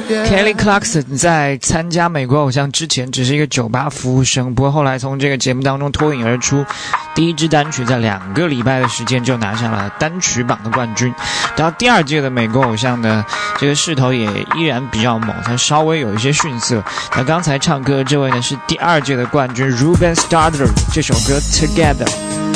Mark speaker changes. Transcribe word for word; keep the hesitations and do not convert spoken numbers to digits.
Speaker 1: Kelly Clarkson 在参加美国偶像之前只是一个酒吧服务生，不过后来从这个节目当中脱颖而出，第一支单曲在两个礼拜的时间就拿下了单曲榜的冠军。到第二届的美国偶像呢，这个势头也依然比较猛，它稍微有一些逊色。那刚才唱歌这位呢是第二届的冠军 Ruben Studdard， 这首歌 Together。